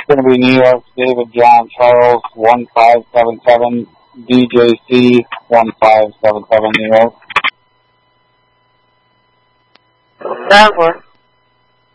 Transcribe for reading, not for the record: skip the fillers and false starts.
going to be New York, David John Charles, 1577, DJC, 1577, New York. That one.